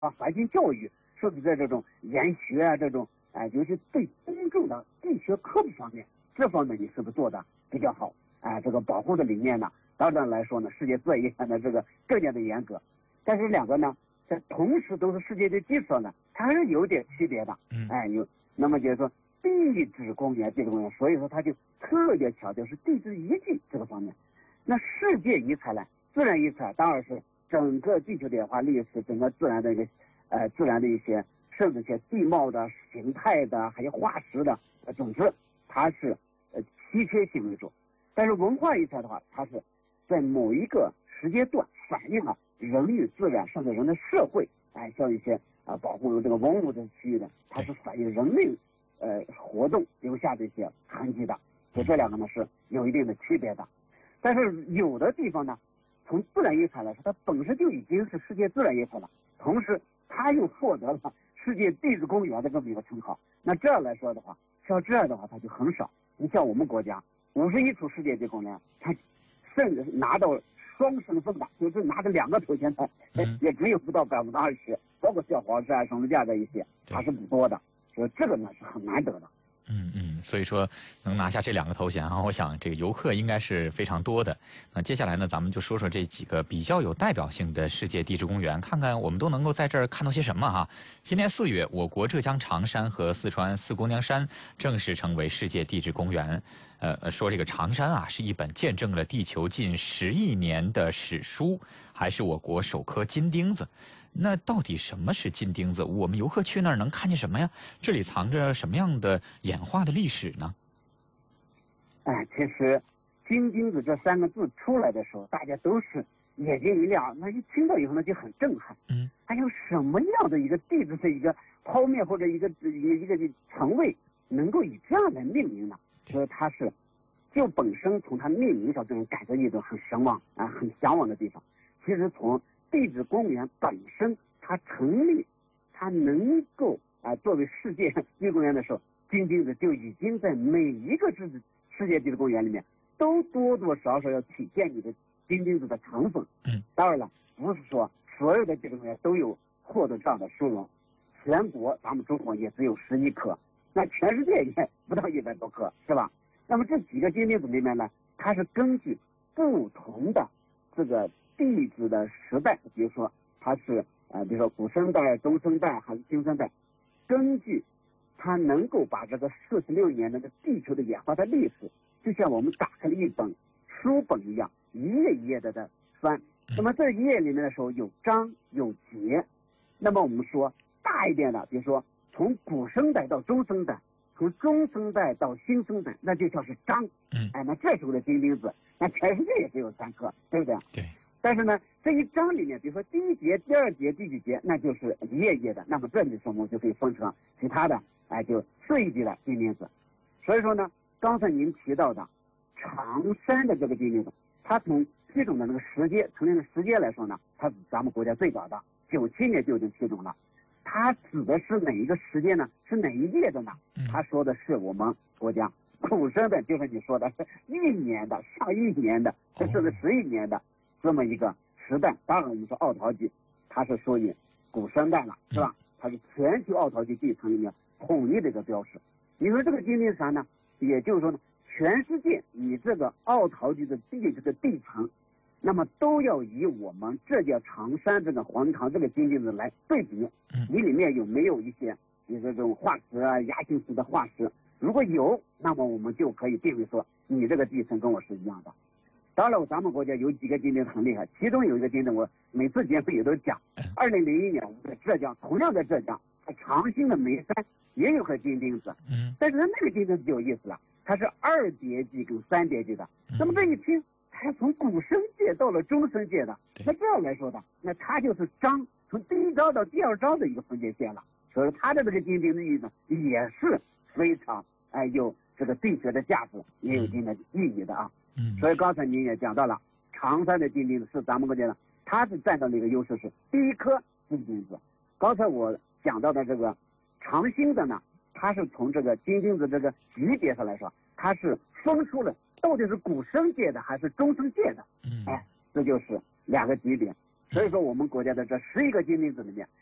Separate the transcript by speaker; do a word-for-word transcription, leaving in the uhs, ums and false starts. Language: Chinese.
Speaker 1: 把环境教育是不是在这种研学啊这种哎、呃，尤其对公众的地学科普方面，这方面你是不是做的比较好？哎、呃，这个保护的理念呢，当然来说呢，世界自然遗产的这个更加的严格。但是两个呢，在同时都是世界的基础上呢，它还是有点区别的。
Speaker 2: 嗯，
Speaker 1: 哎，有那么就是说地质公园这个公园，所以说它就特别强调是地质遗迹这个方面。那世界遗产呢，自然遗产当然是整个地球的演化历史，整个自然的一个呃自然的一些，甚至一些地貌的、形态的，还有化石的，呃，总之它是呃稀缺性为主。但是文化遗产的话，它是在某一个时间段反映了人与自然，甚至人的社会，哎，像一些啊、呃、保护这个文物的区域的，它是反映人类呃活动留下的一些痕迹的。所以这两个呢是有一定的区别的。但是有的地方呢，从自然遗产来说，它本身就已经是世界自然遗产了，同时它又获得了世界地质公园的这么一个称号。那这样来说的话，像这样的话它就很少。你像我们国家五十一处世界级公园，它甚至拿到双身份的，就是拿着两个头衔的，
Speaker 2: 嗯、
Speaker 1: 也只有不到百分之二十，包括小黄山、神农架这一些，还是不多的。所以这个呢是很难得的。
Speaker 2: 嗯嗯，所以说能拿下这两个头衔啊，我想这个游客应该是非常多的。那接下来呢，咱们就说说这几个比较有代表性的世界地质公园，看看我们都能够在这儿看到些什么哈。今年四月，我国浙江常山和四川四姑娘山正式成为世界地质公园。呃，说这个常山啊，是一本见证了地球近十亿年的史书，还是我国首颗金钉子。那到底什么是金钉子？我们游客去那儿能看见什么呀？这里藏着什么样的演化的历史呢？
Speaker 1: 哎，其实金钉子这三个字出来的时候，大家都是眼睛一亮，那一听到以后呢就很震撼。
Speaker 2: 嗯，
Speaker 1: 还有什么样的一个地质的一个剖面或者一个一个一个层位能够以这样的命名呢？所以它是就本身从它命名上就能感觉一种很神往啊、很向往的地方。其实从地质公园本身它成立，它能够啊、呃、作为世界地质公园的时候，金钉子就已经在每一个世世界地质公园里面都多多少少要体现你的金钉子的成分。
Speaker 2: 嗯，
Speaker 1: 当然了，不是说所有的地质公园都有获得这样的殊荣，全国咱们中国也只有十一颗，那全世界也不到一百多颗，是吧？那么这几个金钉子里面呢，它是根据不同的这个地质的时代，比如说它是呃，比如说古生代、中生代还是新生代，根据它能够把这个四十六年的地球的演化的历史，就像我们打开了一本书本一样，一页一页的在翻。那么这一页里面的时候有章有节，那么我们说大一点的，比如说从古生代到中生代，从中生代到新生代，那就叫是章。
Speaker 2: 嗯，
Speaker 1: 哎，那这时候的金钉子，那全世界也只有三颗，对不对？
Speaker 2: 对。
Speaker 1: 但是呢，这一章里面，比如说第一节、第二节、第几节，那就是一页一页的。那么这里的数目就可以分成其他的，哎，就四一级的金钉子。所以说呢，刚才您提到的常山的这个金钉子，它从批种的那个时间、成立的时间来说呢，它是咱们国家最早的，九七年就已经批种了。它指的是哪一个时间呢？是哪一届的呢？它说的是我们国家古生的，就是你说的是一年的、上亿年的，这是个十亿年的。这么一个时代，当然我们说奥陶纪，它是属于古生代了，是吧？它是全球奥陶纪地层里面统一的一个标识。你说这个金钉山呢，也就是说呢，全世界以这个奥陶纪的地这个地层，那么都要以我们浙江常山这个黄塘这个金钉子来对比，你里面有没有一些你这种化石啊、亚型石的化石？如果有，那么我们就可以定位说你这个地层跟我是一样的。当然，咱们国家有几个金钉子很厉害，其中有一个金钉，我每次节目也都讲。二零零一年，我们在浙江，同样在浙江，在长兴的眉山也有颗金钉子。嗯，但是它那个金钉子就有意思了，它是二叠纪跟三叠纪的。那么这一听，它从古生界到了中生界的，那这样来说的，那它就是章，从第一章到第二章的一个分界线了。所以它的这个金钉子意义呢，也是非常哎有这个地学的价值，也有一定的意义的啊。嗯，所以刚才您也讲到了，常山的金钉子是咱们国家的，它是占到了一个优势，是第一颗金钉子。刚才我讲到的这个长兴的呢，它是从这个金钉子这个级别上来说，它是分出了到底是古生界的还是中生界的。嗯，哎，这就是两个级别。所以说我们国家的这十一个金钉子里面，